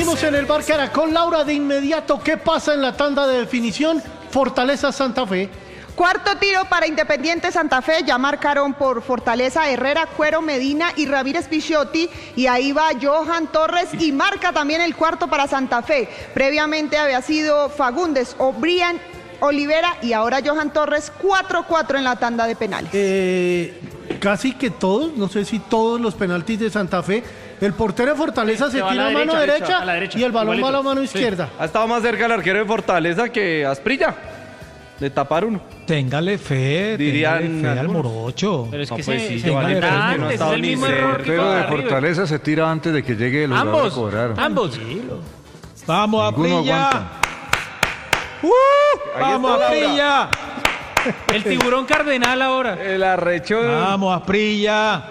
Seguimos en el Bar Caracol. Laura, de inmediato, ¿qué pasa en la tanda de definición? Fortaleza Santa Fe. Cuarto tiro para Independiente Santa Fe, ya marcaron por Fortaleza Herrera, Cuero, Medina y Ramírez Picciotti, y ahí va Johan Torres y marca también el cuarto para Santa Fe. Previamente había sido Fagundes, O'Brien, Olivera y ahora Johan Torres, 4-4 en la tanda de penales. Casi que todos, no sé si todos los penaltis de Santa Fe, el portero de Fortaleza se tira a mano derecha y el balón va a la mano izquierda. Ha estado más cerca el arquero de Fortaleza que Asprilla de tapar uno. Téngale fe, Dirían téngale fe al morocho. Pero es que téngale fe. no ha estado ni cerca. El portero de Fortaleza se tira antes de que llegue el jugador a cobrar. Ambos. Vamos a Ninguno Prilla. aguanta. Vamos a Prilla. El tiburón cardenal ahora. El arrecho. Vamos a Prilla.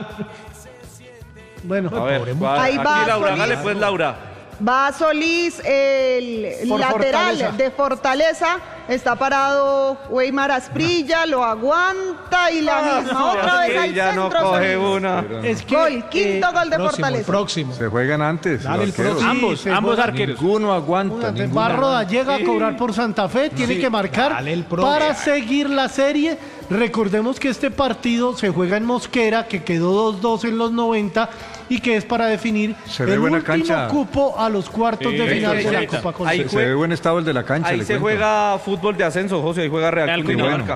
Bueno, A ver, Ahí va aquí Laura, Solís. hágale pues Laura. Va Solís, el Por lateral Fortaleza. de Fortaleza, está parado Weimar Asprilla, lo aguanta y la misma otra vez al Ya no centro. coge Solís. una. es que Gol, quinto gol de El Fortaleza. próximo. Se juegan antes. Dale los el arqueros. próximo. Ambos arqueros. Ninguno aguanta. Barroda llega a cobrar por Santa Fe, tiene que marcar Dale el próximo. para seguir la serie. Recordemos que este partido se juega en Mosquera, que quedó 2-2 en los 90 y que es para definir Se ve el buena último cancha. cupo a los cuartos de final de la Copa Ahí Concepción. Se ve buen estado el de la cancha. Ahí le se cuento. juega fútbol de ascenso, José, ahí juega Real Real Cundinamarca.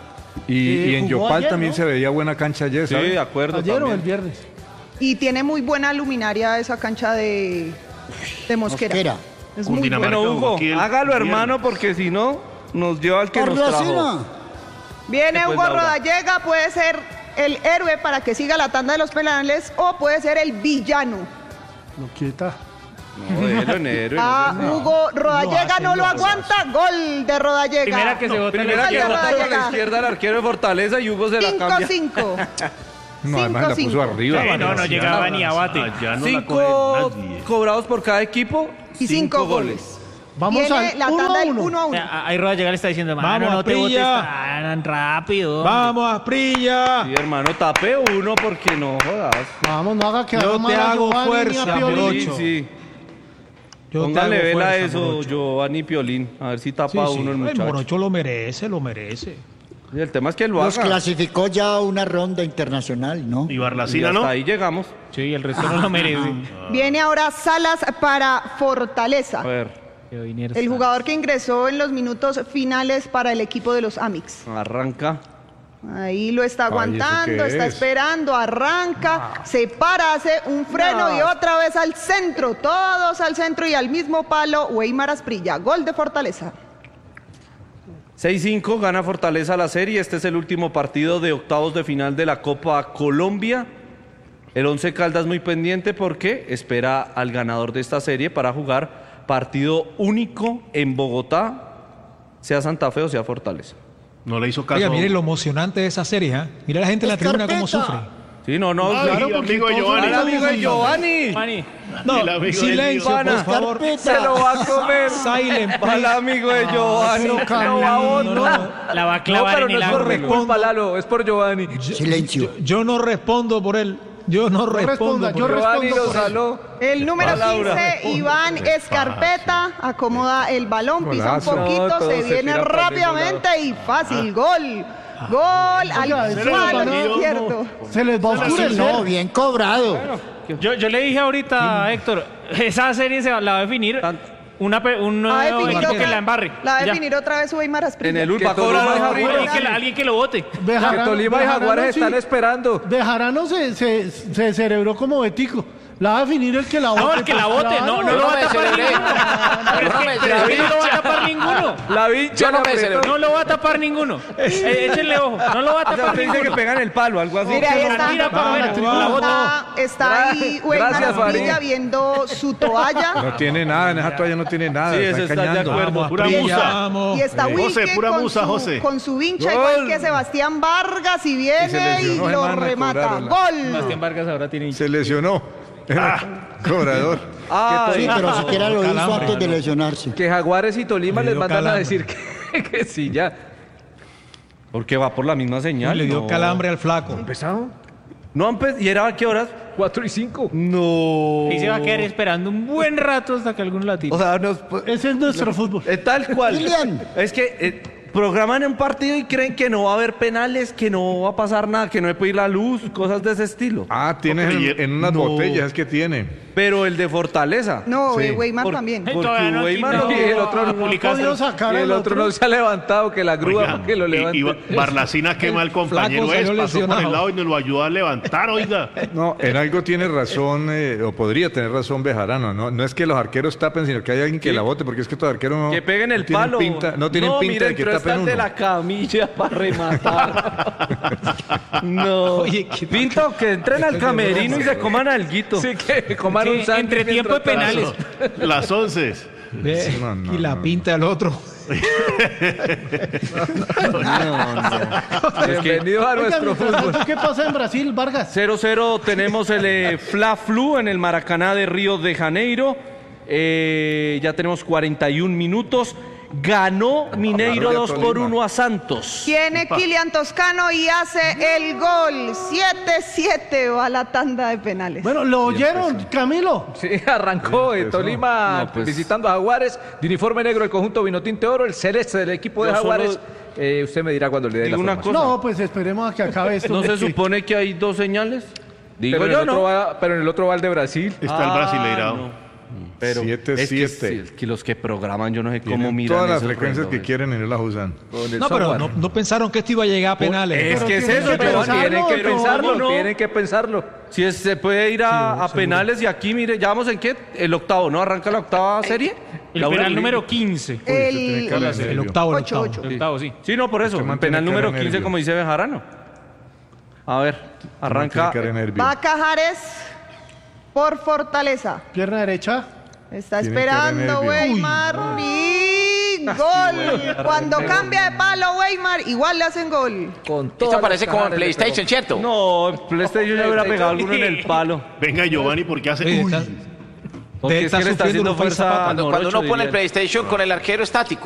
Y en jugó Yopal ayer, también ¿no? se veía buena cancha ayer, Sí, ¿sabes? de acuerdo. Ayer o también. el viernes. Y tiene muy buena luminaria esa cancha de Mosquera. Es muy buena. Bueno, Hugo, hágalo hermano, porque si no, nos dio al que nos trajo. Viene Pues, Hugo Laura. Rodallega, puede ser el héroe para que siga la tanda de los penales o puede ser el villano. Lo quieta. No, héroe, Hugo Rodallega no lo aguanta, gol de Rodallega. Primera que se vota en Primera Gol que de bota por la Rodallega. izquierda el arquero de Fortaleza y Hugo se la cambia. 5-5. No, además la puso 5-5. arriba. No llegaba ni a bate. 5 cobrados por cada equipo Y 5 goles. Vamos Viene al la tanda del 1-1. 1-1. Ahí Rodallega le está diciendo, Vamos, mano, no te botes Prilla. tan rápido. Vamos a Prilla. Sí, hermano, tape uno porque no jodas. Vamos, no haga que Yo haga te mal a hago Giovanni ni a fuerza, Piolín. morocho. Sí. Yo te Póngale hago vela a fuerza, eso, morocho. Giovanni Piolín. A ver si tapa Sí, sí. uno el El muchacho. morocho lo merece, lo merece. Y el tema es que lo Los haga. clasificó ya a una ronda internacional, ¿no? Y Y Barlacina, hasta ¿no? ahí llegamos. Sí, el resto no lo merece. Viene ahora Salas para Fortaleza. A ver, El jugador que ingresó en los minutos finales para el equipo de los Amix. arranca. Ahí lo está Ay, ¿eso aguantando, qué está es? esperando, arranca, se para, hace un freno y otra vez al centro, todos al centro y al mismo palo, Weimar Asprilla, gol de Fortaleza. 6-5, gana Fortaleza la serie. Este es el último partido de octavos de final de la Copa Colombia. El Once Caldas muy pendiente porque espera al ganador de esta serie para jugar partido único en Bogotá, sea Santa Fe o sea Fortaleza. No le hizo caso. Oiga, mire lo emocionante de esa serie, ¿ah? Mira la gente en la tribuna cómo sufre. Sí, no, no, Ay, claro. amigo de Giovanni. Al amigo de Giovanni. Mani, No, El amigo silencio, del por Ivana. favor. Se lo va a comer. Silent, Al please. amigo de Giovanni. pero Lo va a Camilo, botar. la va a clavar en el ángulo. respondo. Lalo, es por Giovanni. Silencio. Yo no respondo por él. Yo no respondo responda, yo por él. Giovanni respondo lo por él. saló. El número Va, Laura. 15, Iván Escarpeta, acomoda el balón, pisa un Golazo. poquito, No, todo se se viene tira para el mismo rápidamente y fácil, gol. Gol al ese palo balón, izquierdo. Se les va a oscurecer. No, bien cobrado. Yo le dije ahorita a Héctor, esa serie la va a definir un Va a definir equipo que otra- la embarre. La va a Ya. definir otra vez Weimar Asprilla. En el último. Alguien que lo vote. esperando. Bejarano se cerebró como Betico. La va a definir el que la vote. No, el que la pues, vote, claro. no lo va a tapar ninguno. Pero es que no lo va a tapar ninguno. La vincha no me celebró. No lo va a tapar ninguno. Échenle ojo, no lo va a tapar Dice que ninguno. pegan el palo, algo así. Mira, ahí está. Tira para afuera, la bota. Está ahí Weimar Gracias, Asprilla Farid. viendo su toalla. No tiene nada, en esa toalla no tiene nada. Sí, está eso está de engañando. acuerdo. Vamos, Pura Prilla, musa. vamos. Y está José, Wilke pura con, musa, José. con su vincha, Gol. igual que Sebastián Vargas, y viene se y lesionó, lo hermano, remata. cobrarla. Gol. Sebastián Vargas ahora tiene Se lesionó. Cobrador. Sí, pero siquiera lo hizo calambre. antes de lesionarse. Que Jaguares y Tolima Le les dio mandan a calambre. decir que sí, ya. Porque va por la misma señal. Le dio no. calambre al flaco. ¿Pesado? No ¿Y era a qué horas? 4:05. No. Y se va a quedar esperando un buen rato hasta que alguno la tire. O sea, Ese es nuestro fútbol. tal cual. William. Es que programan un partido y creen que no va a haber penales, que no va a pasar nada, que no hay que ir la luz, cosas de ese estilo. Tiene en unas botellas que tiene. Pero el de Fortaleza. No, Sí. Weimar también. Porque Todavía no Weimar quitó. no- Y el otro No ha podido sacar y el al otro no se ha levantado, que la grúa Oiga, que lo levante. y Barlacina quema al compañero, flaco salió pasó por el lesionado. lado y nos lo ayudó a levantar, oiga. No, en algo tiene razón, o podría tener razón Bejarano. No es que los arqueros tapen, sino que hay alguien que Sí. la bote, porque es que estos arqueros no, Que peguen el no tienen palo. pinta, no tienen pinta mira, de que entró tapen el de uno. la camilla para rematar. No. Oye, ¿qué tal? Pinto, que entren al camerino y se coman alguito. Sí, que coman un Sí, sándwich entre tiempo de mientras penales. Las 11. Ve, No, y la no. pinta del otro. Bienvenidos a Oiga, nuestro mientras fútbol. tanto, ¿qué pasa en Brasil, Vargas? 0-0 tenemos el Fla-Flu en el Maracaná de Río de Janeiro. Ya tenemos 41 minutos. Ganó Mineiro Arroyo Tolima. 2-1 a Santos. Tiene Kylian Toscano y hace el gol. 7-7 va la tanda de penales. Bueno, ¿lo oyeron, Camilo? Sí, arrancó Tolima. Tolima visitando a Jaguares, de uniforme negro el conjunto Vinotinto Oro, el celeste del equipo de Yo solo Jaguares. Usted me dirá cuando le dé la digo una formación. cosa. No, pues esperemos a que acabe esto. ¿No se supone que hay dos señales? Digo Pero, yo, en el otro ¿no? pero en el otro va el de Brasil. Está el Brasileirao. No. Pero 7-7. es que los que programan, yo no sé cómo Tienen miran todas las esos frecuencias que relojes. quieren y no las usan. Con el No, pero software. no pensaron que esto iba a llegar a penales. Es Pero que es tienen eso, que pero pensarlo, Tienen que pero pensarlo, ¿cómo no? tienen que pensarlo. Si se puede ir a seguro. penales y aquí, mire, ¿ya vamos en qué? El octavo, ¿no? ¿Arranca la octava serie? El La penal Euroliga. número 15. El El octavo, el 8, octavo. El octavo, sí. Sí, no, por eso. Se El mantiene penal cara número de 15, nervio. como dice Bejarano. A ver, arranca. Tiene cara de nervio. va Cajares por Fortaleza. Pierna derecha. Está Tiene cara de esperando nervio. Weimar y gol. Cuando cambia de palo Weimar, igual le hacen gol. Con Esto todas parece las como en cajas le PlayStation, ¿cierto? No, el PlayStation ya hubiera pegado alguno en el palo. Venga, Giovanni, porque hace. Oye, Uy, está- Porque es está que le está sufriendo haciendo Rafael fuerza Zapata. a Cuando Morocho, uno pone el diría. PlayStation con el arquero estático.